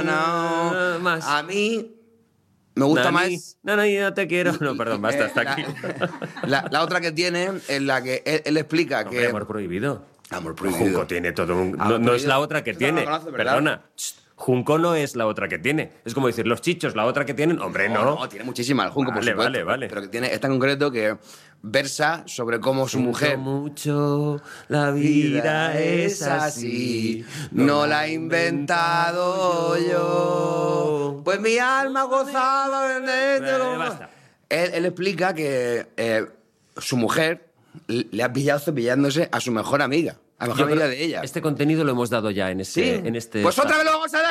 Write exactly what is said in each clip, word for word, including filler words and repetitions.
No, más. a mí me gusta Nani, más... No, no, yo no te quiero. No, perdón, basta, hasta Eh, la- aquí. La, la otra que tiene, en la que él, él explica Hombre, que... amor prohibido. Amor prohibido. Junco tiene todo un... Amor No, no es prohibido. la otra que Esta no tiene. la conoces, ¿verdad? Perdona. Shh, Junco no es la otra que tiene. Es como decir, los chichos, la otra que tienen. Hombre, no. No, no, tiene muchísima el Junco, por Vale, supuesto. vale, vale. Pero que tiene esta en concreto que versa sobre cómo su Siento mujer... mucho, la vida es así. no la he inventado yo. Pues mi alma gozaba en Eh, basta. Él, él explica que eh, su mujer le ha pillado cepillándose a su mejor amiga, a la mejor Yo amiga creo- de ella. Este contenido lo hemos dado ya en este... Sí. En este Pues otra vez lo vamos a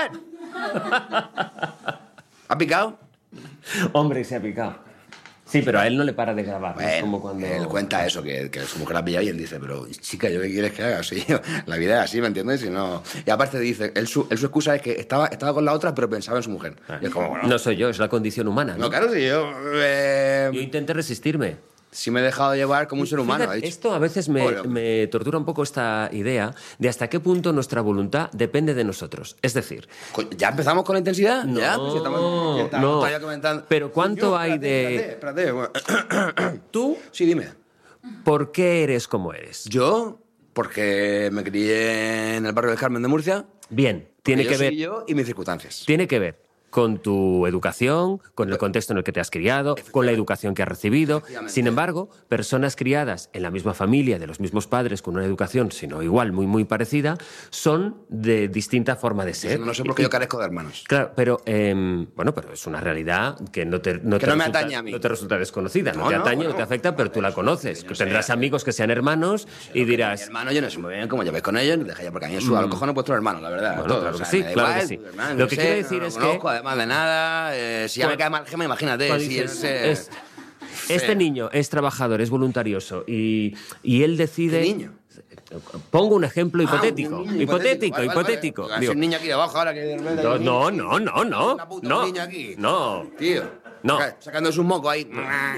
dar. ¿Ha picado? Hombre, se ha picado. Sí, pero a él no le para de grabar. ¿no? Es Bueno, como cuando... él cuenta eso, que, que su mujer la ha pillado y él dice, pero chica, ¿yo qué quieres que haga? Sí, la vida es así, ¿me entiendes? Y, no... y aparte dice, él su, él su excusa es que estaba, estaba con la otra, pero pensaba en su mujer. Y es como, bueno, No soy yo, es la condición humana. ¿no? no, claro, si yo... eh, Yo intenté resistirme. si me he dejado llevar como un ser humano, Fíjate, ha dicho. esto a veces me, Bueno. me tortura un poco esta idea de hasta qué punto nuestra voluntad depende de nosotros. Es decir, Co- ¿Ya empezamos con la intensidad? No, ¿Ya? Pues si estamos, si estamos no. todavía comentando. Pero ¿cuánto Yo, hay de- espérate, espérate, bueno. tú, Sí, dime. ¿por qué eres como eres? Yo, porque me crié en el barrio del Carmen de Murcia. Bien, tiene porque que yo ver, soy yo y mis circunstancias. tiene que ver con tu educación, con el contexto en el que te has criado, con la educación que has recibido. Efectivamente. Sin embargo, personas criadas en la misma familia, de los mismos padres, con una educación, sino igual, muy, muy parecida, son de distinta forma de ser. No sé por qué yo carezco de hermanos. Claro, pero eh, bueno, pero es una realidad que no te, no Que te no me resulta, atañe a mí. no te resulta desconocida, no, No, te no, atañe, bueno. no te afecta, pero tú la conoces. Yo Que sé. tendrás amigos que sean hermanos y Mi dirás, hermano, yo no sé muy bien cómo lleváis con ellos, ni dejáis, porque a mí me suda los cojones vuestros hermanos, la verdad. Bueno, todos, claro o que sea, sí, me da claro que igual, sí. tu hermano, Lo yo que sé, quiero no decir lo es que- conozco, además de nada, eh, si ya me Cuando- cae mal Gema, imagínate. cuando si dices, es, eh, es- este niño es trabajador, es voluntarioso y, y él decide... ¿Qué niño? Pongo un ejemplo Ah, hipotético, un niño hipotético, Vale, vale, hipotético. vale. Hay Digo, un niño aquí debajo ahora que de repente hay no, un niño no, aquí. no, no, no, Una puta, no, un niño aquí. no. Tío. No. Saca- Sacándose un moco ahí.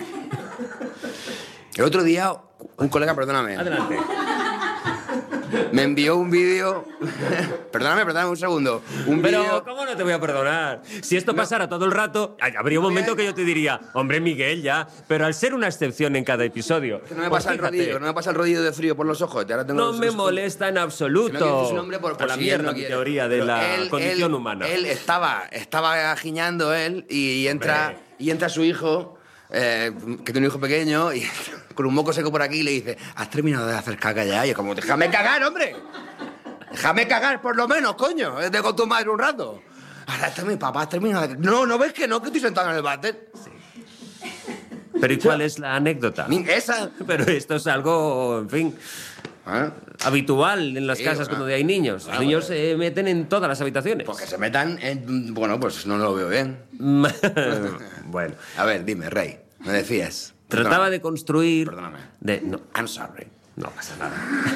El otro día, un colega, perdóname, Adelante. me envió un vídeo. Perdóname, perdóname un segundo. Un Pero, vídeo. ¿cómo no te voy a perdonar? Si esto pasara todo el rato, ay, habría un momento que yo te diría, hombre, Miguel, ya. Pero al ser una excepción en cada episodio. Que no me pues pasa el fíjate, rodillo, no me pasa el rodillo de frío por los ojos. Ahora tengo no los- me los- molesta en Que absoluto. no quiero decir su nombre por, por a la si él mierda no mi quiere. teoría de Pero la él- condición él- humana. Él estaba, estaba giñando él y entra, Hombre. y entra su hijo, eh, que tiene un hijo pequeño, y con un moco seco por aquí y le dice, ¿has terminado de hacer caca ya? Y yo como, déjame cagar, hombre. Déjame cagar por lo menos, coño. De con tu madre un rato. Ahora está mi papá, has terminado de... No, ¿no ves que no? Que estoy sentado en el váter. Pero ¿y cuál es la anécdota? Ni esa. Pero esto es algo, en fin, ¿Ah? habitual en las Sí, casas bueno. cuando hay niños. Los Ah, niños se meten en todas las habitaciones. Pues que se metan en... Bueno, pues no lo veo bien. Bueno, A ver, dime, Rey. Me decías. trataba de construir... Perdóname. De, no, I'm sorry. no pasa nada.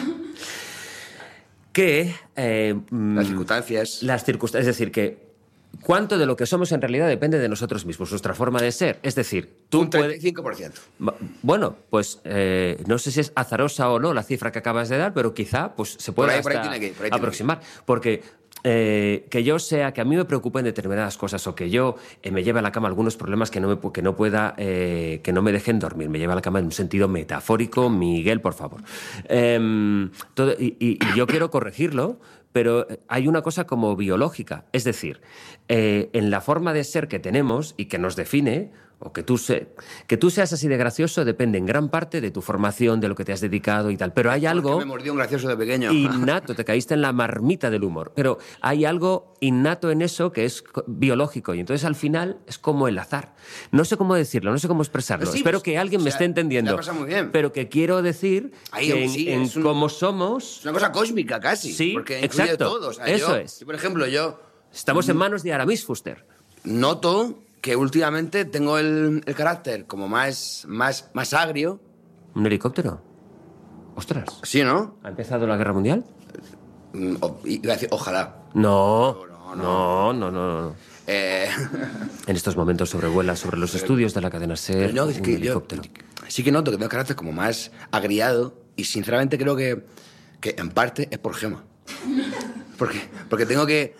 que... eh, mm, Las circunstancias. Las circunstancias, es decir, que cuánto de lo que somos en realidad depende de nosotros mismos, nuestra forma de ser. Es decir, tú Un puedes... treinta y cinco por ciento. Va- Bueno, pues eh, no sé si es azarosa o no la cifra que acabas de dar, pero quizá pues, se puede Por ahí- por ahí hasta tiene que ir, por ahí tiene aproximar. Porque eh, que yo sea, que a mí me preocupen determinadas cosas o que yo eh, me lleve a la cama algunos problemas que no, me, pu- que no pueda, eh, que no me dejen dormir, me lleve a la cama en un sentido metafórico, Miguel, por favor. Em, todo- y, y- y yo quiero corregirlo, pero hay una cosa como biológica, es decir, eh, en la forma de ser que tenemos y que nos define, o que tú, se, que tú seas así de gracioso depende en gran parte de tu formación, de lo que te has dedicado y tal. Pero hay algo Que me mordió un gracioso de pequeño. innato, te caíste en la marmita del humor, pero hay algo innato en eso que es co- biológico y entonces al final es como el azar. No sé cómo decirlo, no sé cómo expresarlo. Pues sí, Espero pues, que alguien o me sea, esté entendiendo. se la pasa muy bien. Pero que quiero decir Ahí, que en, sí, en es un- cómo somos Es una cosa cósmica casi. Sí, porque incluye exacto. todo. O sea, Eso yo- es. yo, por ejemplo, yo estamos en manos de Aramis Fuster. noto que últimamente tengo el, el carácter como más, más, más agrio. ¿Un helicóptero? Ostras. ¿Sí, no? ¿Ha empezado la guerra mundial? Mm, o- iba a decir, ojalá. No. No, No, no, no. no. Eh, En estos momentos sobrevuela sobre los estudios de la cadena SER no, es un que yo helicóptero. sí que noto que tengo carácter como más agriado y sinceramente creo que, que en parte es por Gema. Porque, porque tengo que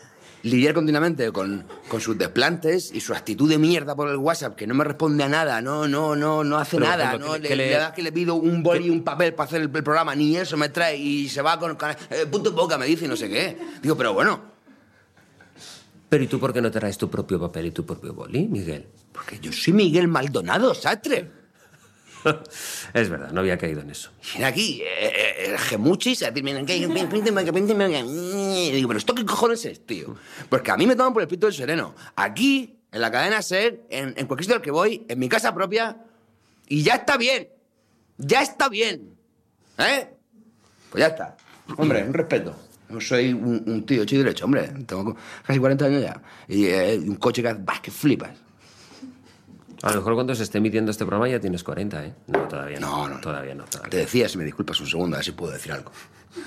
lidiar continuamente con, con sus desplantes y su actitud de mierda por el WhatsApp, que no me responde a nada, no, no, no, no hace Pero, por nada, ejemplo, no que le, le- que le- le das que le pido un boli y un papel para hacer el, el programa, ni eso me trae y se va con, con eh, punto en boca, me dice y no sé qué. Digo, pero bueno, Pero ¿y tú por qué no traes tu propio papel y tu propio boli, Miguel? porque yo soy Miguel Maldonado, Sastre. Es verdad, no había caído en eso. Viene aquí, eh, eh, el gemuchis, a decirme, ¿qué? Y digo, pero ¿esto qué cojones es, tío? Porque a mí me toman por el pito del sereno. Aquí, en la cadena SER, en, en cualquier sitio al que voy, en mi casa propia, y ya está bien. Ya está bien. ¿Eh? Pues ya está. Hombre, un respeto. Yo soy un, un tío hecho y derecho, hombre. Tengo casi cuarenta años ya. Y eh, un coche que, bah, que flipas. A lo mejor cuando se esté emitiendo este programa ya tienes cuarenta, ¿eh? No, todavía no. No, no, no. Todavía no, todavía. Te decía, si me disculpas un segundo, a ver si puedo decir algo.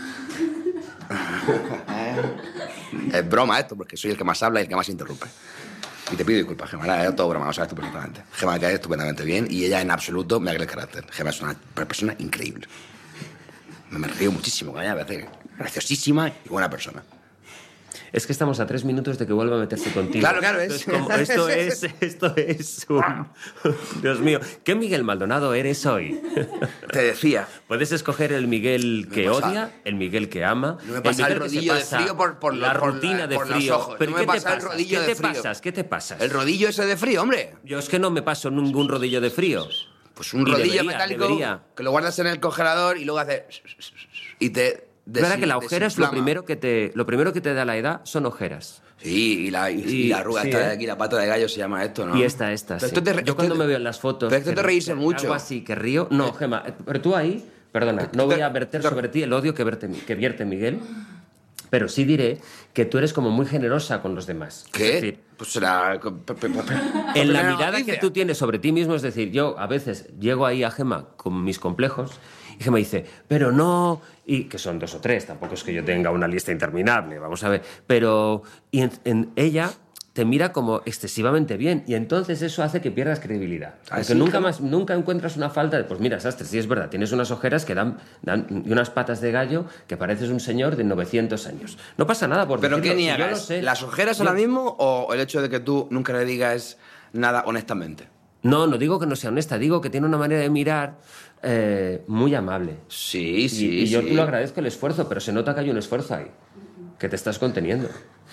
Es broma esto, porque soy el que más habla y el que más interrumpe. Y te pido disculpas, Gemma, era todo broma, lo sabes tú perfectamente. Gemma cae estupendamente bien y ella en absoluto me agrega el carácter. Gemma es una persona increíble. Me, me río muchísimo con ella, me parece graciosísima y buena persona. Es que estamos a tres minutos de que vuelva a meterse contigo. Claro, claro, es- Entonces, como esto es, esto es un... Dios mío, ¿qué Miguel Maldonado eres hoy? Te decía, Puedes escoger el Miguel No que me pasa. odia, el Miguel que ama, No me pasa Miguel el que se rodillo de pasa frío por- por la lo- por rutina la- de por los frío. ojos. ¿Pero No qué me te pasa el pasas? rodillo ¿Qué de te frío. pasas? ¿Qué te pasas? el rodillo ese de frío, hombre. Yo es que no me paso ningún rodillo de frío. Pues un Y rodillo debería, metálico debería. que lo guardas en el congelador y luego hace... Y te... Es verdad que la ojera es lo desinflama. primero que te lo primero que te da la edad son ojeras. Sí, y la, y, Y- y la arruga sí, esta ¿eh? de aquí, la pata de gallo se llama esto, ¿no? Y esta, esta, Pero sí. esto te re- Yo esto cuando te- me veo en las fotos... Pero esto que- te reírse que mucho. Algo así, que río... No, Gemma, pero tú ahí... Perdona, no voy a verter te- sobre ti el odio que, verte, que vierte Miguel, pero sí diré que tú eres como muy generosa con los demás. Es ¿Qué? decir, Pues será... en la mirada que tú tienes sobre ti mismo, es decir, yo a veces llego ahí a Gemma con mis complejos y Gemma dice, pero no... Y que son dos o tres, tampoco es que yo tenga una lista interminable, vamos a ver. Pero y en, en ella te mira como excesivamente bien y entonces eso hace que pierdas credibilidad. ¿Ah, Porque sí, nunca Gemma? más, nunca encuentras una falta de... Pues mira, Sastre, sí es verdad, tienes unas ojeras que dan, dan y unas patas de gallo que pareces un señor de novecientos años. No pasa nada por ¿Pero decirlo, qué si yo lo niegas? sé. ¿Las ojeras Yo- ahora mismo o el hecho de que tú nunca le digas nada honestamente? No, no digo que no sea honesta, digo que tiene una manera de mirar eh, muy amable. Sí, Y- sí, y, yo sí. te lo agradezco el esfuerzo, pero se nota que hay un esfuerzo ahí, que te estás conteniendo.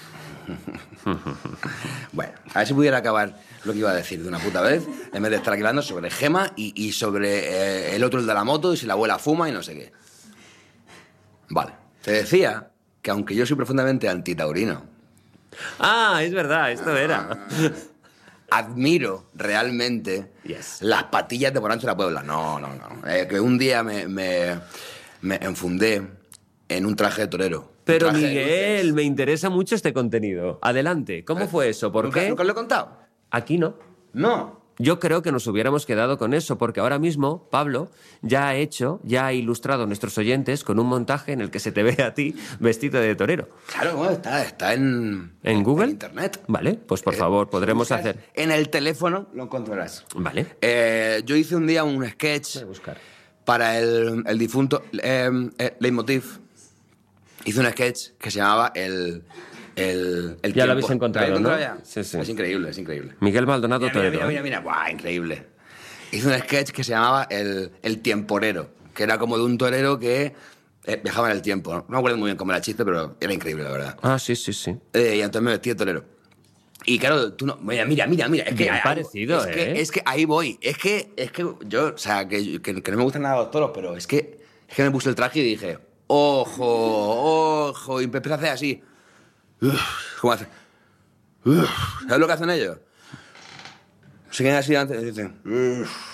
Bueno, a ver si pudiera acabar lo que iba a decir de una puta vez, en vez de estar aquí hablando sobre Gema y, y sobre eh, el otro, el de la moto, y si la abuela fuma y no sé qué. Vale. Te decía que aunque yo soy profundamente antitaurino, Ah, es verdad, esto era. admiro realmente Yes. las patillas de Morancho de la Puebla. No, no, no. Eh, que un día me, me, me enfundé en un traje de torero. Un Pero traje de Miguel, luces. me interesa mucho este contenido. Adelante, ¿cómo fue eso? ¿Por ¿Nunca, qué? ¿Nunca lo he contado? Aquí no. No. Yo creo que nos hubiéramos quedado con eso, porque ahora mismo Pablo ya ha hecho, ya ha ilustrado a nuestros oyentes con un montaje en el que se te ve a ti vestido de torero. Claro, bueno, está, está en... ¿En Google? En internet. Vale, pues por Eh, favor, podremos buscas hacer... En el teléfono lo encontrarás. Vale, Eh, yo hice un día un sketch voy a buscar. para el, el difunto eh, eh, Leitmotiv. Hice un sketch que se llamaba El, el, el Ya lo tiempo. habéis encontrado, ¿Lo habéis ¿no? encontrado ya? Sí, sí. Es increíble, es increíble. Miguel Maldonado Mira, mira, Torero. mira, mira, mira. Buah, increíble. Hice un sketch que se llamaba El, el Tiemporero, que era como de un torero que eh, viajaba en el tiempo. No me acuerdo muy bien cómo era el chiste, pero era increíble, la verdad. Ah, sí, sí, sí. Eh, y entonces me vestí de torero. Y claro, tú no... Mira, mira, mira, mira. Es que, Bien ahí- parecido, es ¿eh? Que, es que ahí voy. Es que, es que yo, o sea, que, que, que no me gustan nada los toros, pero es que, es que me puse el traje y dije, ojo, ojo. Y empecé a hacer así. Uf, ¿cómo hace? Uf, ¿sabes lo que hacen ellos? Se quedan así antes y dicen... Uf.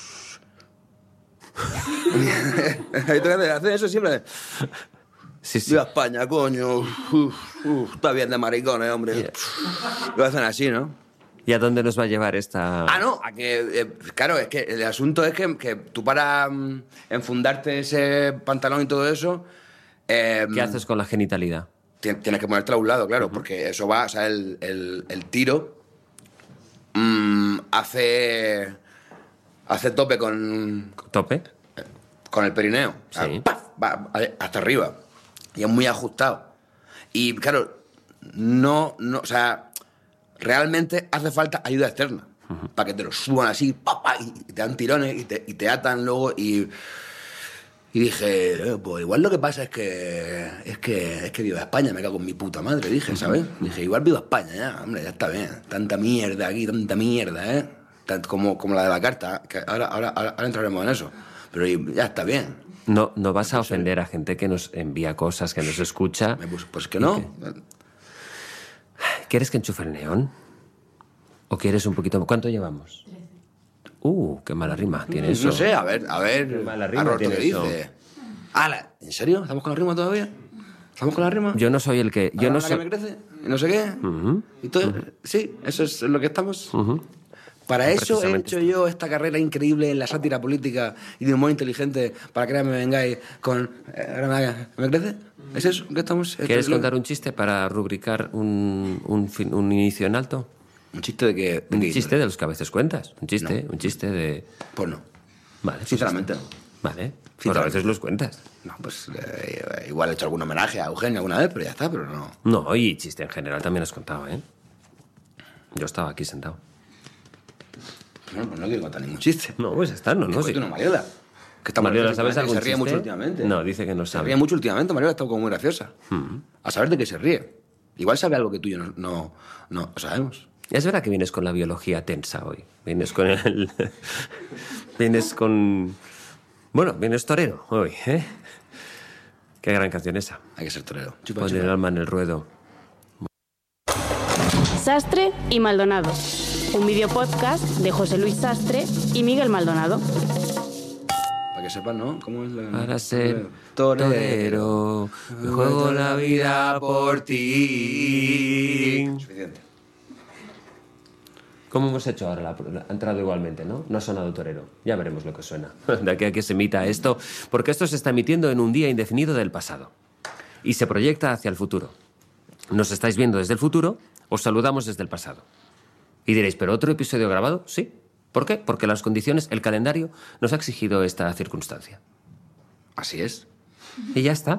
Hacen eso siempre. Sí, sí. Viva España, coño. Uf, uf, está bien de maricones, hombre. Lo hacen así, ¿no? ¿Y a dónde nos va a llevar esta...? Ah, no, a que, eh, claro, es que el asunto es que, que tú para mm, enfundarte ese pantalón y todo eso... eh, ¿Qué haces con la genitalidad? ti- Tienes que ponértela a un lado, claro, porque eso va, o sea, el, el, el tiro mm, hace... hace tope con, ¿Tope? con el perineo. O sea, Sí. ¡paf! Va hasta arriba. Y es muy ajustado. Y claro, no, no, o sea, realmente hace falta ayuda externa. Uh-huh. Para que te lo suban así, pa, pa, y te dan tirones y te, y te atan luego y... Y dije, eh, pues igual lo que pasa es que es que es que viva España, me cago en mi puta madre, dije, ¿sabes? Dije, igual viva España, ya, hombre, ya está bien. Tanta mierda aquí, tanta mierda, ¿eh? Tanto como, como la de la carta, que ahora, ahora, ahora, ahora entraremos en eso. Pero ya está bien. No, no vas a ofender a gente que nos envía cosas, que nos escucha. Pues, pues que no. Que... ¿Quieres que enchufe el neón? ¿O quieres un poquito...? ¿Cuánto llevamos? Uh, qué mala rima tiene eso. No sé, a ver, a ver. Qué mala rima tiene que eso. Dice. Ah, ¿en serio? ¿Estamos con la rima todavía? ¿Estamos con la rima? Yo no soy el que... Yo no soy... que me crece? No sé qué. Uh-huh. ¿Y todo? Uh-huh. Sí, eso es lo que estamos. Uh-huh. Para eso he hecho yo esta carrera increíble en la sátira política y de humor inteligente para que ahora me vengáis con... Eh, ¿Me crece? ¿Es eso? ¿Qué estamos? ¿Quieres contar un chiste para rubricar un, un, fin, un inicio en alto? ¿Un chiste de qué? Un chiste de los que a veces cuentas. Un chiste, no. un chiste de... Pues no. Vale. Sinceramente no. Vale. Pues a veces los cuentas. No, pues eh, igual he hecho algún homenaje a Eugenio alguna vez, pero ya está, pero no. No, y chiste en general también has contado, ¿eh? Yo estaba aquí sentado. No, pues no quiero contar ningún chiste. No, pues está, no, no. Sí. No, Mariola. Que está Mariola, ¿sabes algún Se ríe chiste? mucho últimamente. No, dice que no sabe. Se ríe mucho últimamente, Mariola está como muy graciosa. Mm. A saber de qué se ríe. Igual sabe algo que tú y yo no, no, no sabemos. Es verdad que vienes con la biología tensa hoy. Vienes con el... vienes con... Bueno, vienes torero hoy, ¿eh? Qué gran canción esa. Hay que ser torero. Chupa, Pon chupa. el alma en el ruedo. Sastre y Maldonado. Un videopodcast de José Luis Sastre y Miguel Maldonado. Para que sepan, ¿no? ¿Cómo es la...? Para ser torero, me juego la vida por ti. Suficiente. ¿Cómo hemos hecho ahora? La, la, ha entrado igualmente, ¿no? No ha sonado torero. Ya veremos lo que suena. De aquí a que se emita esto, porque esto se está emitiendo en un día indefinido del pasado. Y se proyecta hacia el futuro. Nos estáis viendo desde el futuro, os saludamos desde el pasado. Y diréis, ¿pero otro episodio grabado? Sí. ¿Por qué? Porque las condiciones, el calendario, nos ha exigido esta circunstancia. Así es. Y ya está.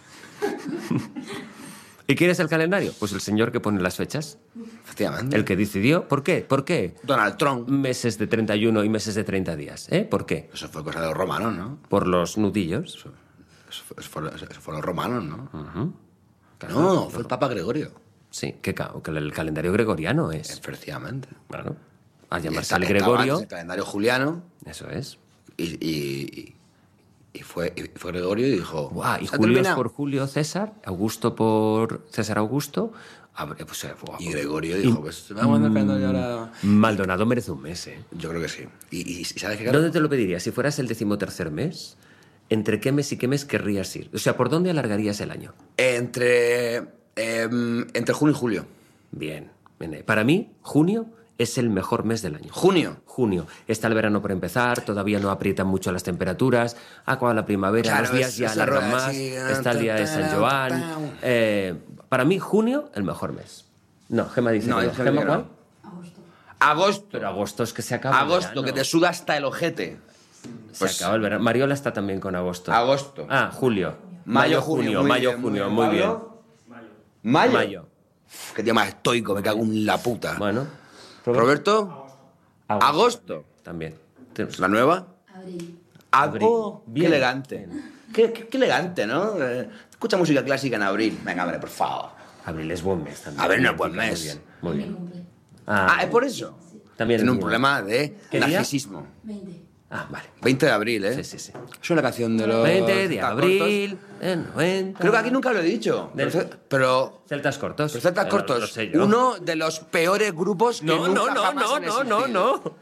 ¿Y quién es el calendario? Pues el señor que pone las fechas. Efectivamente. El que decidió. ¿Por qué? ¿Por qué? Donald Trump. Meses de treinta y uno y meses de treinta días. ¿Eh? ¿Por qué? Eso fue cosa de los romanos, ¿no? Por los nudillos. Eso, eso, fue, eso, fue, eso fue los romanos, ¿no? Uh-huh. No, fue el Papa Gregorio. Sí, que, que el calendario gregoriano es. Efectivamente. Claro. Al llamarse el el Gregorio. El calendario juliano. Eso es. Y, y, y, fue, y fue Gregorio y dijo... Buah, y Julio es por Julio César, Augusto por César Augusto. Pues, eh, buah, y Gregorio dijo, pues vamos a andar calendario ahora... Maldonado merece un mes, ¿eh? Yo creo que sí. ¿Y, y, y sabes qué? ¿Dónde te lo pedirías? Si fueras el decimotercer mes, ¿entre qué mes y qué mes querrías ir? O sea, ¿por dónde alargarías el año? Entre... Eh, entre junio y julio. Bien. Bien. Para mí, junio es el mejor mes del año. ¿Junio? Junio. Está el verano por empezar, todavía no aprietan mucho las temperaturas, acaba la primavera, claro, los días ya alargan más, así, está el día de San Joan. Eh, para mí, junio, el mejor mes. No, Gemma dice no, que no. ¿Gemma cuál? Agosto. Agosto. Pero agosto es que se acaba Agosto, el verano. que te suda hasta el ojete. Se Pues, acaba el verano. Mariola está también con agosto. Agosto. Ah, julio. Mayo, Mayo, junio, muy mayo, bien, junio, muy muy bien. bien. Mayo. Mayo. Qué tío más estoico, me cago en la puta. Bueno. Roberto. Agosto. Agosto. También. Tenemos- ¿La nueva? Abril. Abril. Oh, qué Bien. elegante. Qué, qué- qué elegante, ¿no? Eh, escucha música clásica en abril. Venga, hombre, por favor. Abril es buen mes también. Abril no es buen Muy mes. bien, muy Mi bien. cumple. Ah, ¿es por eso? También Tiene es un mío. problema de ¿Qué día? narcisismo. veinte. Ah, vale. veinte de abril, ¿eh? Sí, sí, sí. Es una canción de los... veinte de celtas abril, en noventa. cortos. Creo que aquí nunca lo he dicho. Del- Pero, pero, Celtas cortos. pero celtas Eh, cortos. lo sé yo. Uno de los peores grupos que No, nunca no, no, jamás no, han no, no, existido. no.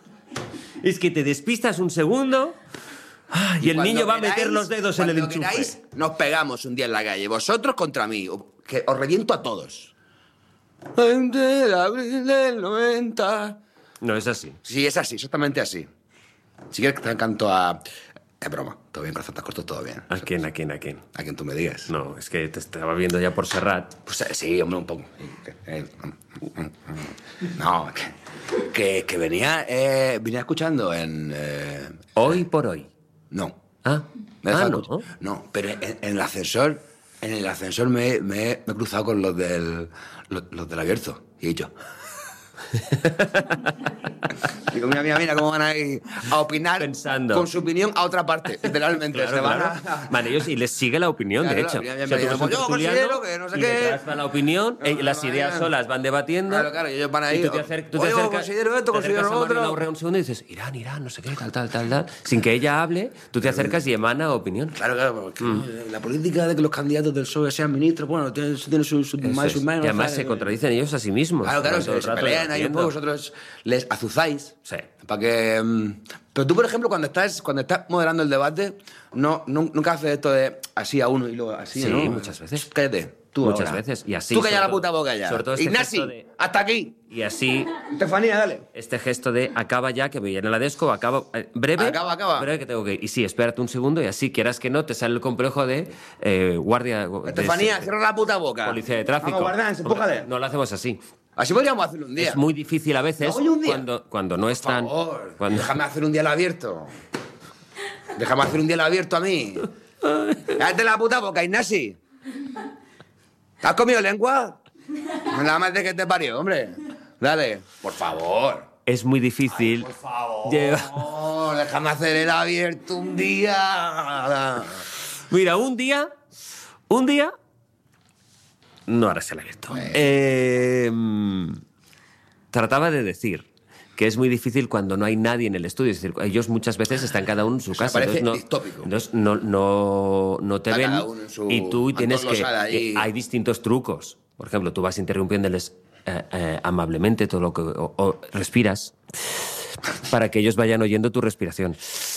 Es que te despistas un segundo ah, y el Cuando niño va a meter queráis, los dedos en el cuando enchufe. queráis, nos pegamos un día en la calle. Vosotros contra mí. Que os reviento a todos. veinte de abril del noventa. No es así. Sí, es así, exactamente así. Si quieres que te canto a... Es broma, todo bien, con celtas cortos, todo bien. ¿A quién, a quién, a quién? A quien tú me digas. No, es que te estaba viendo ya por Serrat. Pues eh, sí, hombre, un poco. Eh, No, que, que, que venía, eh, venía escuchando en... eh, Hoy por hoy. no. Ah, Me ah dejaba no. escuchar- No, pero en, en el ascensor, en el ascensor me, me, me he cruzado con los del, los, los del abierto y he dicho... Digo, mira, mira, mira cómo van a ir a opinar Pensando. con su opinión a otra parte, literalmente. Claro, se van claro. a... Vale, ellos, y les sigue la opinión, Claro, de hecho. claro, O sea, tú yo vas un considero tertuliano que no sé y qué. detrás va la opinión, No, eh, no, las no, ideas no. solas van debatiendo. Claro, claro, y ellos van ahí, Y tú te, o- acer- tú te oye, acercas, considero esto, te acercas considero a María otro. Laura un segundo y dices, Irán, Irán, no sé qué, tal, tal, tal, tal. Sin que ella hable, tú te acercas y emana opinión. Claro, claro, porque la política de que los candidatos del P S O E sean ministros, bueno, tiene, tiene sus su, Eso más y es. sus menos. Y además ¿sabes? se contradicen ellos a sí mismos. Claro, claro, Van todo se, el se rato pelean ahí un debatiendo. poco, vosotros les azuzáis. Sí. Para que... mm, Pero tú, por ejemplo, cuando estás, cuando estás moderando el debate, no, no- nunca haces esto de así a uno y luego así, Sí, ¿no? muchas veces. Cállate, tú Muchas ahora. veces, y así, Tú calla sobre la todo- puta boca ya. sobre todo este Ignasi, gesto de- hasta aquí. Y así, Estefanía, dale. este gesto de acaba ya, que me viene la desco, acaba... eh, breve, Acaba, acaba. breve que tengo que ir. Y sí, espérate un segundo y así, quieras que no, te sale el complejo de eh, guardia... de- Estefanía, cierra la puta boca. Policía de tráfico. Vamos, guardián, empújale. No lo hacemos así. Así podríamos hacerlo un día. Es muy difícil a veces No, oye, un día. cuando, cuando no Por están... favor, cuando- déjame hacer un día el abierto. Déjame hacer un día el abierto a mí. Cállate la puta boca, Ignasi. ¿Has comido lengua? Nada más de que te parió, hombre. Dale. Por favor. Es muy difícil... Por favor. Lleva- Déjame hacer el abierto un día. Mira, un día... Un día... No harás el abierto. Eh, mm, trataba de decir que es muy difícil cuando no hay nadie en el estudio. Es decir, ellos muchas veces están cada uno en su Eso me casa. parece entonces distópico. no, entonces no, no, no te Está ven cada uno en su y tú tienes Antón que... Losada ahí. que hay distintos trucos. Por ejemplo, tú vas interrumpiéndoles eh, eh, amablemente todo lo que... O, o respiras para que ellos vayan oyendo tu respiración.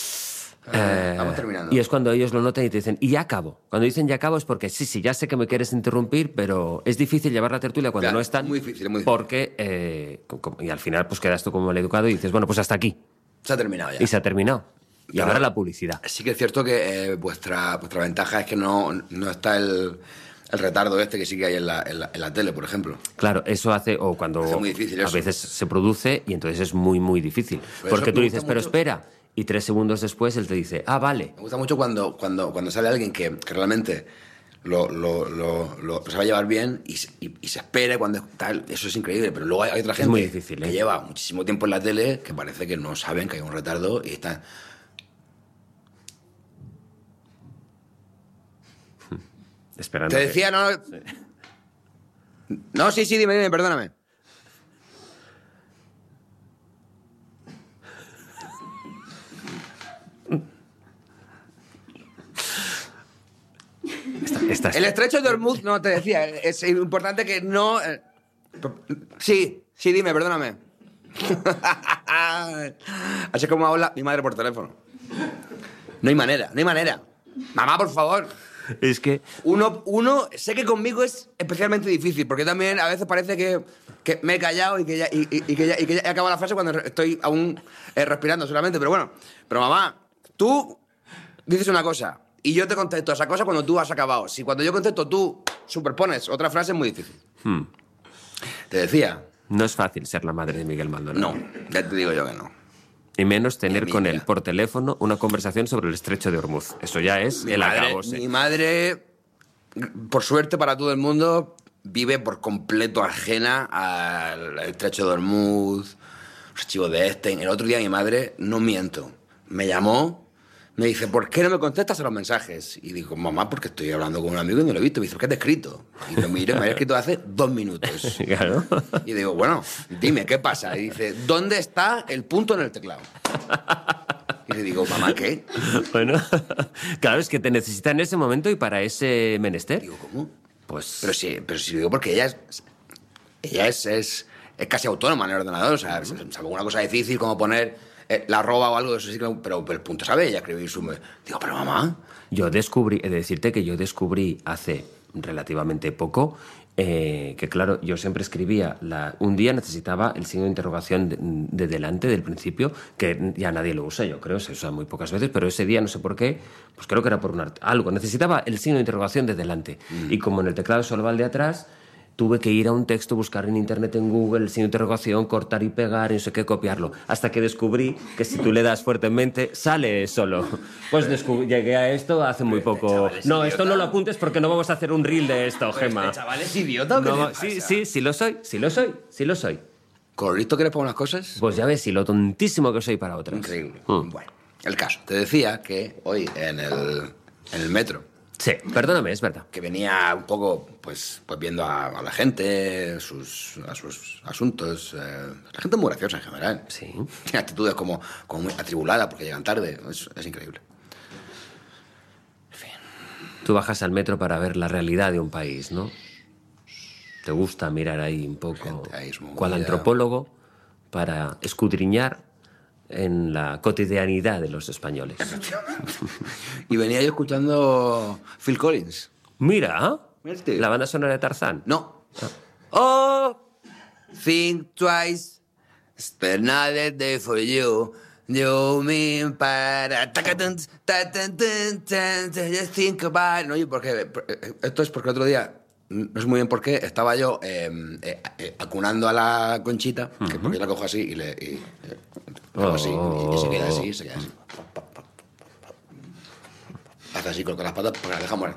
Eh, Vamos terminando. Y es cuando ellos lo notan y te dicen, y ya acabo. Cuando dicen ya acabo es porque sí, sí, ya sé que me quieres interrumpir, pero es difícil llevar la tertulia cuando Claro, no están. muy difícil, muy difícil. Porque, eh, co- co- y al final, pues quedas tú como mal educado y dices, bueno, pues hasta aquí. Se ha terminado ya. Y se ha terminado. Y Pero- ahora la publicidad. Sí que es cierto que eh, vuestra, vuestra ventaja es que no, no está el, el retardo este que sí que hay en la, en la, en la tele, por ejemplo. Claro, eso hace, o cuando Hace muy difícil a eso. veces se produce y entonces es muy, muy difícil. Por Porque eso tú me dices, gusta pero mucho- espera. Y tres segundos después él te dice, ah, vale. Me gusta mucho cuando, cuando, cuando sale alguien que, que realmente lo, lo, lo, lo se va a llevar bien y, se- y, y se espera cuando tal. Eso es increíble, pero luego hay, hay otra gente muy difícil, que ¿eh? lleva muchísimo tiempo en la tele que parece que no saben que hay un retardo y están... Esperando. Te que- decía, no... No, sí, sí, dime, dime, perdóname. Estás- El estrecho de Hormuz, no, te decía, es importante que no... eh, Sí, sí, dime, perdóname. Así es como habla mi madre por teléfono. No hay manera, no hay manera. Mamá, por favor. Es que... Uno, uno, sé que conmigo es especialmente difícil, porque también a veces parece que, que me he callado y que ya, y, y- y que ya, y que ya he acabado la frase cuando estoy aún eh, respirando solamente. Pero bueno, pero mamá, tú dices una cosa y yo te contesto esa cosa cuando tú has acabado. Si cuando yo contesto tú superpones otra frase es muy difícil. Hmm. Te decía, No es fácil ser la madre de Miguel Maldonado. no, ya te digo yo que no. Y menos tener Mi con vida. él por teléfono una conversación sobre el estrecho de Hormuz. Eso ya es Mi el madre, acabose. mi madre, por suerte para todo el mundo, vive por completo ajena al estrecho de Hormuz, los archivos de Epstein. El otro día mi madre, no miento, me llamó, me dice, ¿por qué no me contestas a los mensajes? Y digo, mamá, porque estoy hablando con un amigo y no lo he visto. Me dice, ¿qué te he escrito? Y lo miré, me había escrito hace dos minutos. Claro. Y digo, bueno, dime, ¿qué pasa? Y dice, ¿dónde está el punto en el teclado? Y le digo, mamá, ¿qué? Bueno, claro, es que te necesita en ese momento y para ese menester. Digo, ¿cómo? Pues Pero sí, pero sí lo digo porque ella es. Ella es, es, es casi autónoma en el ordenador. O sea, sabe una cosa difícil como poner eh, la arroba o algo de eso, sí, que lo- pero, pero el punto sabe ella escribir su. Digo, pero mamá. yo descubrí, he de decirte que yo descubrí hace relativamente poco eh, que, claro, yo siempre escribía, la, un día necesitaba el signo de interrogación de, de delante, del principio, que ya nadie lo usa, yo creo, se usa muy pocas veces, pero ese día, no sé por qué, pues creo que era por un art- algo, necesitaba el signo de interrogación de delante. Mm. Y como en el teclado solo va el de atrás, tuve que ir a un texto, buscar en internet, en Google, el signo de interrogación, cortar y pegar, y no sé qué, copiarlo. Hasta que descubrí que si tú le das fuertemente, sale solo. Pues descubrí, llegué a esto hace muy poco. No, esto no lo apuntes porque no vamos a hacer un reel de esto, Gemma. ¿Este chaval es idiota o qué No, le pasa? sí, sí, sí lo soy, sí lo soy, sí lo soy. ¿Con lo listo que eres para unas cosas? Pues ya ves, y lo tontísimo que soy para otras. Increíble. Mm. Bueno, el caso. Te decía que hoy en el, en el metro, Sí, perdóname, es verdad. que venía un poco pues, pues viendo a, a la gente, sus, a sus asuntos. Eh, la gente es muy graciosa en general. Sí. Tiene actitudes como, como muy atribulada porque llegan tarde. Es, es increíble. Tú bajas al metro para ver la realidad de un país, ¿no? Te gusta mirar ahí un poco, Gente ahí es movida. cual antropólogo, para escudriñar en la cotidianidad de los españoles. Y venía yo escuchando Phil Collins. Mira, Mira este. la banda sonora de Tarzán. No. Oh, think twice. Spend another day for you. You mean para. Tacatun, tatun, tun, tun, tun, just think about it. No, oye, porque. Esto es porque el otro día. No sé muy bien por qué. Estaba yo eh, eh, eh, acunando a la Conchita. Que porque yo la cojo así y le. Y, eh, la cojo así. Y, y se queda así, se queda así. Hace así con las patas porque la deja morir.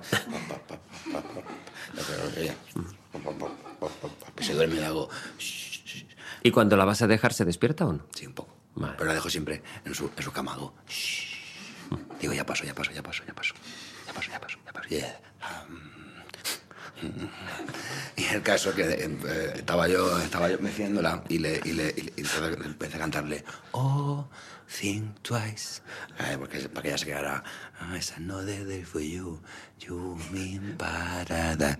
Se duerme y le hago. ¿Y cuando la vas a dejar, se despierta o no? Sí, un poco. Vale. Pero la dejo siempre en su, en su cama. Hago. Digo, ya paso, ya paso, ya paso, ya paso. Ya paso, ya paso, ya paso. Yeah. Y el caso es que eh, estaba yo estaba yo meciéndola y le, y le, y le, y le empecé a cantarle Oh, think twice. Ay, porque, para que ella se quedara oh, it's another day for you. You mean para that.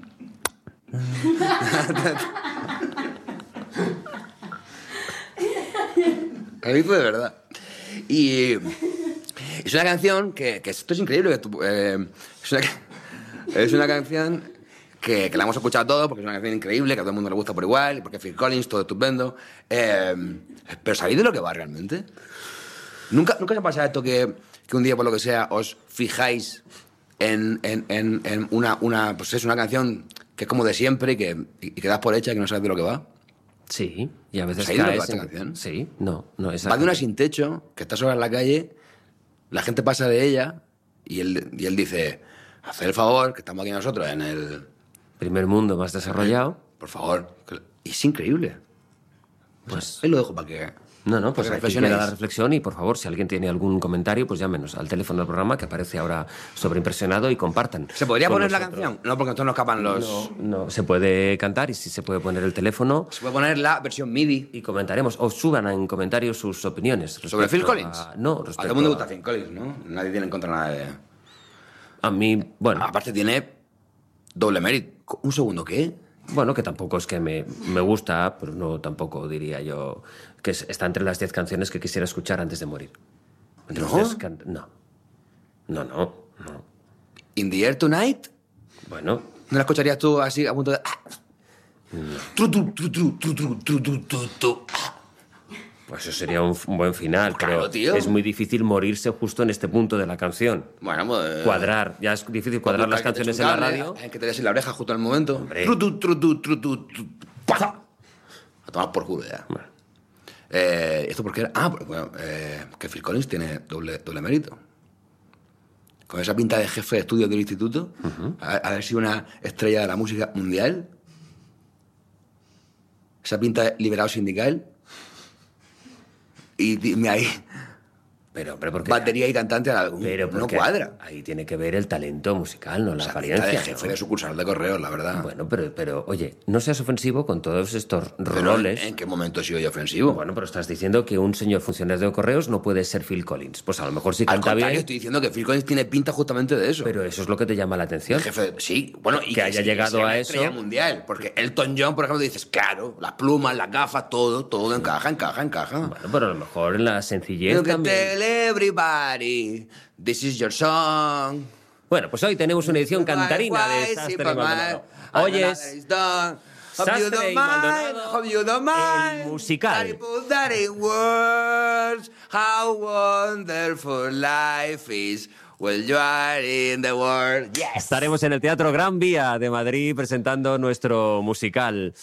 A mí fue de verdad. Y es una canción que, que esto es increíble. Que tú, eh, es, una, es una canción que, que la hemos escuchado todos porque es una canción increíble, que a todo el mundo le gusta por igual, porque Phil Collins, todo estupendo. Eh, pero ¿sabéis de lo que va realmente? ¿Nunca, nunca os ha pasado esto que, que un día, por lo que sea, os fijáis en, en, en, en una, una, pues es una canción que es como de siempre y que, y que das por hecha y que no sabes de lo que va? Sí, y a veces ¿Sabéis de lo que caes va esta en- canción? Sí, no, no, esa Va de una canción. sin techo, que está sola en la calle, la gente pasa de ella y él, y él dice, haced el favor, que estamos aquí nosotros en el... Primer mundo más desarrollado. Por favor. que- Y es increíble. Pues Ahí lo dejo para que... No, no, pues para que aquí queda la reflexionéis. reflexión y por favor, si alguien tiene algún comentario, pues llámenos al teléfono del programa que aparece ahora sobreimpresionado y compartan. ¿Se podría con poner la nosotros. canción? No, porque entonces nos escapan los... No, se puede cantar y sí se puede poner el teléfono Se puede poner la versión M I D I. y comentaremos, o suban en comentarios sus opiniones. ¿Sobre respecto Phil Collins? a- no, A todo respecto el mundo le a- gusta Phil Collins, ¿no? Nadie tiene en contra nada de... A mí, bueno, Aparte tiene doble mérito. Un segundo, ¿qué? bueno, que tampoco es que me, me gusta, pero no tampoco diría yo que es- está entre las diez canciones que quisiera escuchar antes de morir. Entre las ¿No? diez can- no. No, no, no. In the Air Tonight. Bueno, ¿No la escucharías tú así a punto de... ah? Tru, tru, tru, tru, tru, tru, tru, tru, tru, tru. pues eso sería un, un buen final, Claro, pero tío. es muy difícil morirse justo en este punto de la canción. Bueno, pues... Cuadrar, ya es difícil cuadrar las canciones en la radio. Hay que te des en la oreja justo en el momento. Hombre. Tru, tu, tru, tu, tru, tu, tru, ¡pasa! A tomar por culo ya. Bueno. Eh, ¿Esto por qué era? Ah, pues, bueno, eh, que Phil Collins tiene doble, doble mérito. Con esa pinta de jefe de estudios del instituto, a- haber sido una estrella de la música mundial, esa pinta de liberado sindical, y dime ahí, Pero, hombre, porque... batería y cantante, algo, pero no porque cuadra. Ahí tiene que ver el talento musical, no la Esa pinta de apariencia. jefe ¿no? de sucursal de correos, la verdad. Bueno, pero, pero, oye, no seas ofensivo con todos estos Pero roles. ¿en qué momento he sido yo ofensivo? Bueno, pero estás diciendo que un señor funcionario de correos no puede ser Phil Collins. Pues a lo mejor sí Al canta contrario, bien, estoy diciendo que Phil Collins tiene pinta justamente de eso. pero eso es lo que te llama la atención. El jefe, sí, bueno, y Que haya sí, llegado sea a una eso. estrella mundial, porque Elton John, por ejemplo, dices, claro, las plumas, las gafas, todo, todo encaja, encaja, encaja. Bueno, pero a lo mejor en la sencillez You can también. tell everybody, this is your song. Bueno, pues hoy tenemos una edición cantarina de Why, Sastre y Superman, Maldonado. and Hoy another es is done. Hope you Sastre don't y mind, Maldonado, hope you don't mind. el musical. That put that in words, how wonderful life is Well, you are in the world. Yes. Estaremos en el Teatro Gran Vía de Madrid presentando nuestro musical.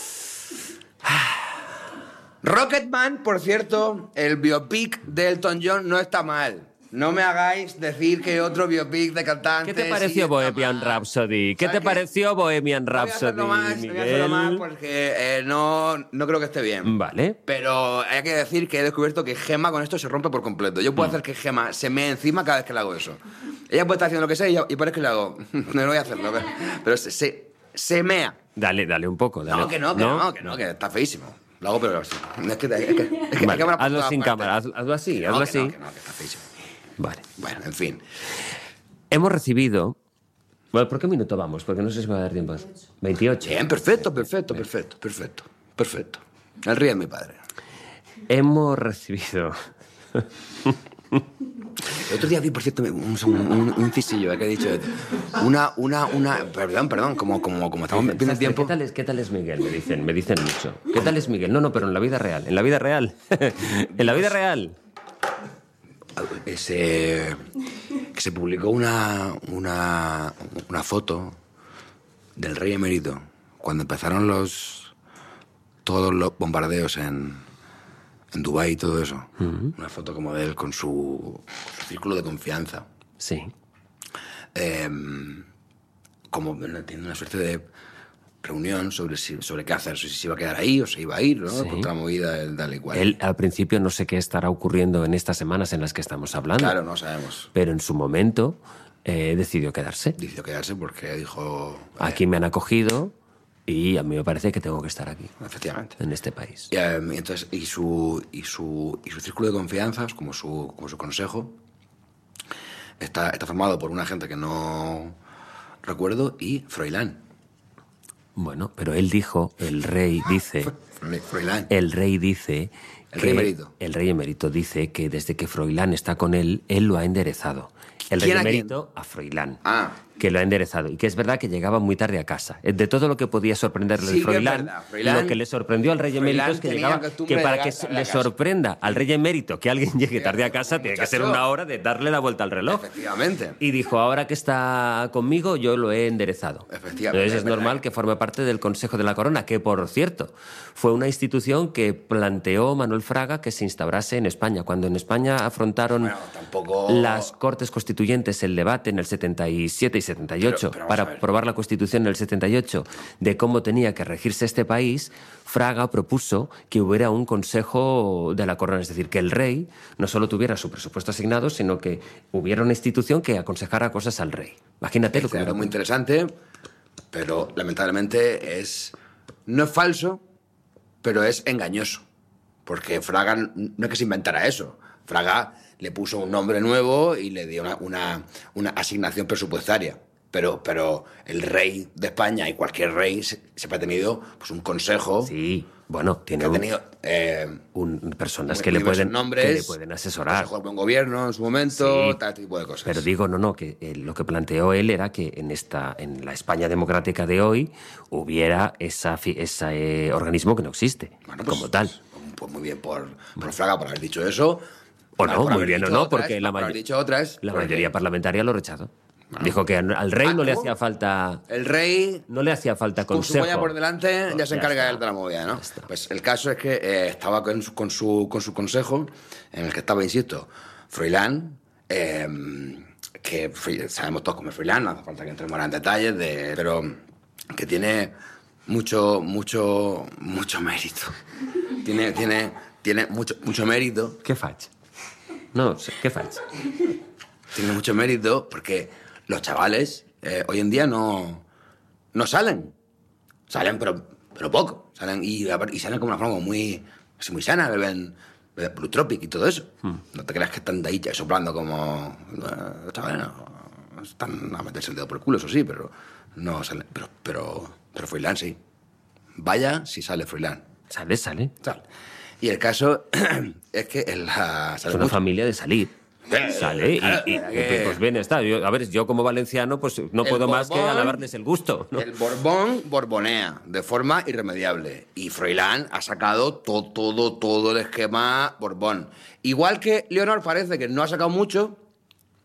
Rocketman, por cierto, el biopic de Elton John no está mal. No me hagáis decir que otro biopic de cantante. ¿Qué te pareció sí Bohemian mal. Rhapsody? ¿Qué te ¿Sabes qué? pareció Bohemian No voy a Rhapsody, hacerlo más, no voy a hacerlo más porque eh, no, no creo que esté bien. Vale. Pero hay que decir que he descubierto que Gemma con esto se rompe por completo. Yo puedo Mm. hacer que Gemma se me encima cada vez que le hago eso. Ella puede estar haciendo lo que sea y, yo, y parece que le hago. No lo voy a hacerlo, pero, pero se, se, se mea. Dale, dale un poco. Dale. No, que no, que no, que no, que está feísimo. Lo hago pero así. Es que, es que, es que, es que Vale, cámara por hazlo todas sin partes. cámara, haz- hazlo así, Que hazlo no, que así. no, que no, que está feísimo. Vale. Bueno, en fin. Hemos recibido... Bueno, ¿por qué minuto vamos? Porque no sé si me va a dar tiempo. veintiocho. Bien, perfecto, perfecto, perfecto, perfecto, perfecto. El río es mi padre. Hemos recibido... El otro día vi, por cierto, un, un, un, un cisillo ¿eh? que he dicho. Una, una, una... Perdón, perdón, como, como, como estamos viendo el Sastre, tiempo... ¿Qué tal, es, ¿Qué tal es Miguel? Me dicen, me dicen mucho. ¿Qué tal es Miguel? No, no, pero en la vida real. En la vida real. En la vida real. Ese, que se publicó una, una, una foto del rey emérito cuando empezaron los todos los bombardeos en, en Dubái y todo eso. Uh-huh. Una foto como de él con su, su círculo de confianza. Sí. Eh, como tiene una suerte de reunión sobre, si, sobre qué hacer, si se iba a quedar ahí o se iba a ir, ¿no? Sí. Contra movida, tal y cual. Él, al principio, no sé qué estará ocurriendo en estas semanas en las que estamos hablando. Claro, no sabemos. Pero en su momento eh, decidió quedarse. Decidió quedarse porque dijo... Eh, aquí me han acogido y a mí me parece que tengo que estar aquí. Efectivamente. En este país. Y, eh, entonces, y, su, y, su, y su círculo de confianza, como su, como su consejo, está, está formado por una gente que no recuerdo y Froilán. Bueno, pero él dijo, el rey dice... Froilán. El rey dice... El rey emérito. El rey emérito dice que desde que Froilán está con él, él lo ha enderezado. El rey emérito a Froilán. Ah. Que lo ha enderezado. Y que es verdad que llegaba muy tarde a casa. De todo lo que podía sorprenderle sí, el Froilán, Froilán, lo que le sorprendió al rey emérito es que llegaba... Que para que le sorprenda al rey emérito que alguien llegue tarde a casa, tiene que ser una hora de darle la vuelta al reloj. Efectivamente. Y dijo, ahora que está conmigo, yo lo he enderezado. Efectivamente. Entonces es normal que forme parte del Consejo de la Corona, que, por cierto, fue una institución que planteó Manuel Fraga que se instaurase en España. Cuando en España afrontaron bueno, tampoco... las Cortes Constituyentes el debate en el setenta y siete y setenta y ocho pero, pero para aprobar la Constitución en el setenta y ocho de cómo tenía que regirse este país, Fraga propuso que hubiera un Consejo de la Corona, es decir, que el rey no solo tuviera su presupuesto asignado, sino que hubiera una institución que aconsejara cosas al rey. Imagínate lo que era muy interesante, pero lamentablemente es no es falso, pero es engañoso, porque Fraga no es que se inventara eso. Fraga le puso un nombre nuevo y le dio una, una, una asignación presupuestaria. Pero, pero el rey de España y cualquier rey siempre ha tenido pues, un consejo. Sí, bueno, tiene que un, ha tenido, eh, un, personas muy, que, muy le pueden, nombres, que le pueden asesorar. Consejo del buen gobierno en su momento, sí, tal tipo de cosas. Pero digo, no, no, que eh, lo que planteó él era que en, esta, en la España democrática de hoy hubiera esa, ese eh, organismo que no existe, bueno, pues, como tal. Pues muy bien por, por Fraga por haber dicho eso. O no, muy bien o no, porque la, may dicho otras, la porque... mayoría parlamentaria lo rechazó. Bueno, dijo que al rey no le hacía falta... El rey... No le hacía falta consejo. Con su polla por delante ya se encarga ya él de la movida, ¿no? Pues el caso es que eh, estaba con su, con, su, con su consejo, en el que estaba, insisto, Froilán, eh, que sabemos todos cómo es Froilán, no hace falta que entremos en detalles, de, pero que tiene mucho, mucho, mucho mérito. tiene, tiene, tiene mucho, mucho mérito. ¿Qué facha? No, ¿qué facha? Tiene mucho mérito porque... Los chavales eh, hoy en día no, no salen. Salen, pero, pero poco. Salen y, y salen como una forma muy, así muy sana. Beben, beben Blue Tropic y todo eso. Hmm. No te creas que están de ahí ya soplando como... Los chavales no, están a meterse el dedo por el culo, eso sí, pero no salen. Pero, pero, pero Froilán sí. Vaya si sale Froilán. Sale, sale. Sale. Y el caso es que en la... Es una mucho. familia de salir. Sale y, claro, y, y que... pues bien está. Yo, a ver, yo como valenciano pues no puedo Borbón, más que alabarles el gusto, ¿no? El Borbón borbonea de forma irremediable y Froilán ha sacado todo, todo, todo el esquema Borbón. Igual que Leonor parece que no ha sacado mucho,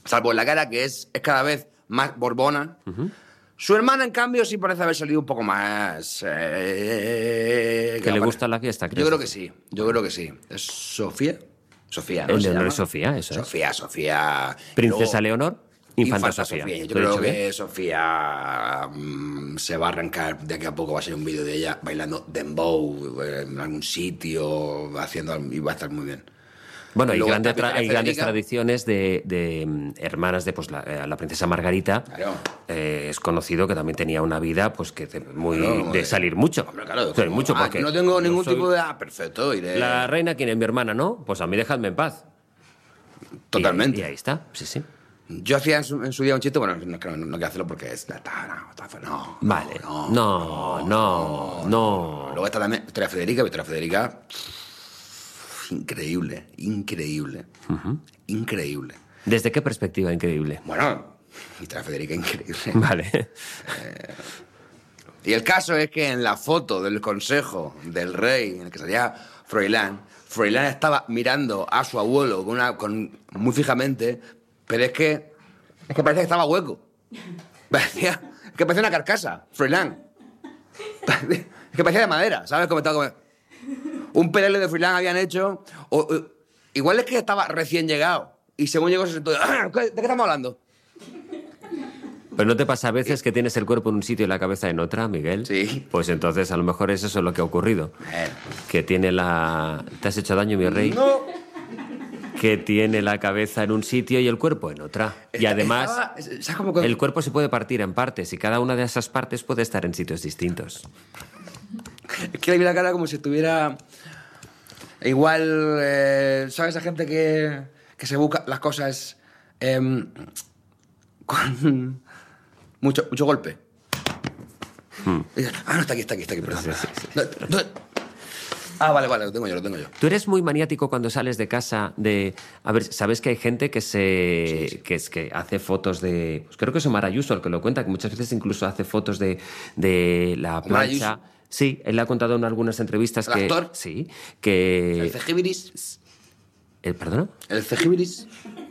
salvo en la cara, que es, es cada vez más borbona. Uh-huh. Su hermana, en cambio, sí parece haber salido un poco más... Eh, que le gusta la fiesta, creo. Yo creo que sí, yo creo que sí. ¿Es Sofía? Sofía, ¿no? El se de llama? Sofía, eso Sofía, es. Sofía... Princesa Luego, Leonor, Infanta, Infanta Sofía. Sofía. Yo ¿Lo he creo dicho que bien? Sofía um, se va a arrancar, de aquí a poco va a ser un vídeo de ella bailando dembow en algún sitio, haciendo, y va a estar muy bien. Bueno, hay Luego grandes, está tra- hay Federica. grandes tradiciones de, de mm, hermanas de pues, la, eh, la princesa Margarita. Claro. Eh, es conocido que también tenía una vida pues que de, muy Claro, de eh, salir mucho. Hombre, claro, Salir como, mucho ah, porque no tengo yo ningún soy tipo de... Ah, perfecto, iré... La reina, ¿quién es? Mi hermana, ¿no? Pues a mí dejadme en paz. Totalmente. Y, y ahí está, sí, sí. Yo hacía en su, en su día un chiste, bueno, no, no, no quiero hacerlo porque es... No, no, no, Vale. no, No, no, no. Luego está también Victoria Federica, Victoria Federica... Increíble, increíble, uh-huh. increíble. ¿Desde qué perspectiva increíble? Bueno, Victoria Federica, increíble. Vale. Eh, y el caso es que en la foto del consejo del rey, en el que salía Froilán, Froilán estaba mirando a su abuelo con una, con, muy fijamente, pero es que, es que parecía que estaba hueco. Parecía, es que parecía una carcasa, Froilán. Parecía, es que parecía de madera, ¿sabes? Como estaba como... Un pelele de Froilán habían hecho... O, o, igual es que estaba recién llegado. Y según llegó se sentó... ¿De qué estamos hablando? ¿Pero no te pasa a veces que tienes el cuerpo en un sitio y la cabeza en otra, Miguel? Sí. Pues entonces a lo mejor es eso lo que ha ocurrido. Eh. Que tiene la... ¿Te has hecho daño, mi rey? No. Que tiene la cabeza en un sitio y el cuerpo en otra. Y además, Estaba, ¿sabes cómo que... el cuerpo se puede partir en partes y cada una de esas partes puede estar en sitios distintos. Es que le vi la cara como si estuviera... Igual, eh, ¿sabes? Esa gente que, que se busca las cosas eh, con mucho, mucho golpe. Hmm. Y dices, ah, no, está aquí, está aquí, está aquí, perdón. Sí, sí, sí. No, no. Ah, vale, vale, lo tengo yo, lo tengo yo. Tú eres muy maniático cuando sales de casa de... A ver, ¿sabes que hay gente que se... Sí, sí. Que, es, que hace fotos de... Pues creo que es Omar Ayuso el que lo cuenta, que muchas veces incluso hace fotos de, de la plancha... Sí, él ha contado en algunas entrevistas ¿El que... actor? Sí, que... ¿El cejibiris? ¿El, perdona? ¿El cejibiris?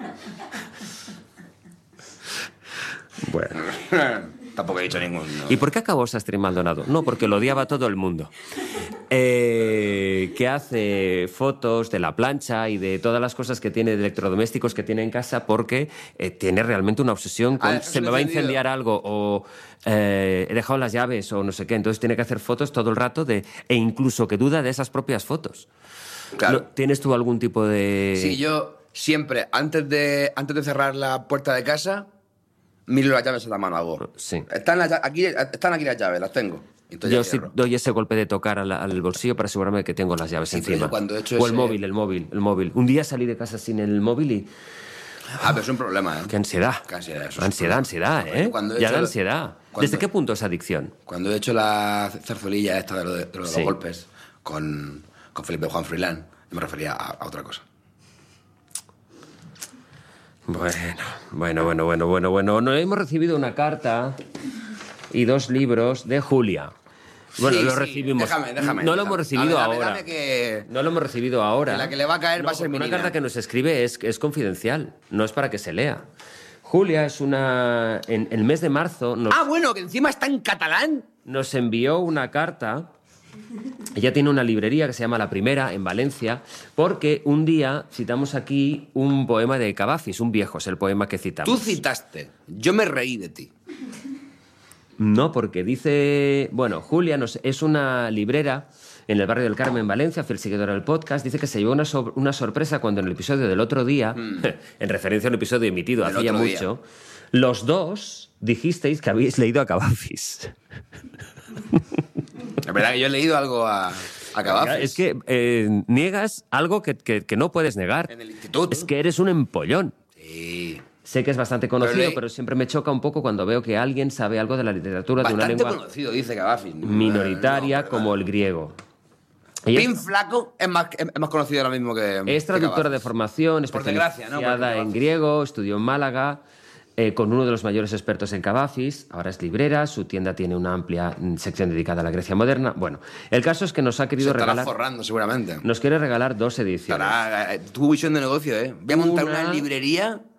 Bueno... Tampoco he dicho ninguno. No. ¿Y por qué acabó Sastre y Maldonado? No, porque lo odiaba todo el mundo. Eh, que hace fotos de la plancha y de todas las cosas que tiene, de electrodomésticos que tiene en casa, porque eh, tiene realmente una obsesión con ah, se me va a incendiar algo o eh, he dejado las llaves o no sé qué. Entonces tiene que hacer fotos todo el rato de, e incluso que duda de esas propias fotos. Claro. ¿No, ¿Tienes tú algún tipo de...? Sí, yo siempre, antes de, antes de cerrar la puerta de casa, miro las llaves en la mano, hago. Sí. Están, las, aquí, están aquí las llaves, las tengo. Entonces Yo sí doy ese golpe de tocar al, al bolsillo para asegurarme de que tengo las llaves sí, encima. Cuando he hecho o ese... el móvil, el móvil, el móvil. Un día salí de casa sin el móvil y... Ah, pero es un problema, ¿eh? Qué ansiedad. Qué ansiedad, eso es ansiedad, ansiedad, ¿eh? Cuando he ya hecho da lo- ansiedad. cuando- ¿Desde qué punto es adicción? Cuando he hecho la zarzuelilla esta de, lo de, de lo de Sí. los golpes con, con Felipe Juan Froilán, yo me refería a, a otra cosa. Bueno, bueno, bueno, bueno, bueno, bueno. No, hemos recibido una carta y dos libros de Julia. Bueno, Sí, lo sí, recibimos. déjame, déjame, no lo déjame. hemos recibido Dame, dame, ahora. dame que- No lo hemos recibido ahora. que la que le va a caer No, va a ser porque mi Una niña. carta que nos escribe es, es confidencial, no es para que se lea. Julia es una... En el mes de marzo nos, Ah, bueno, que encima está en catalán. nos envió una carta. Ella tiene una librería que se llama La Primera, en Valencia, porque un día citamos aquí un poema de Cavafis, un viejo, es el poema que citamos. Tú citaste, yo me reí de ti. No, porque dice... Bueno, Julia nos, es una librera en el barrio del Carmen, en Valencia, fiel seguidora del podcast. Dice que se llevó una, so- una sorpresa cuando en el episodio del otro día, mm. en referencia a un episodio emitido Del hacía otro mucho, los dos dijisteis que habíais leído a Cavafis. Es verdad que yo he leído algo a, a Cavafis. Es que eh, niegas algo que, que, que no puedes negar. En el instituto. Es que eres un empollón. Sí. Sé que es bastante conocido, Pero pero, le- siempre me choca un poco cuando veo que alguien sabe algo de la literatura de una Bastante lengua conocido, dice Cavafis. minoritaria No, pero- como el griego. Ella Pin Flaco es más, es más conocido ahora mismo que es traductora de formación, Por desgracia, ¿no? especializada Porque en Cavafis. griego, estudió en Málaga, eh, con uno de los mayores expertos en Cavafis. Ahora es librera, su tienda tiene una amplia mm, sección dedicada a la Grecia moderna. Bueno, el caso es que nos ha Se querido estará regalar... forrando seguramente. Nos quiere regalar dos ediciones. Estará, eh, tu visión de negocio, ¿eh? Voy a montar una, Una- librería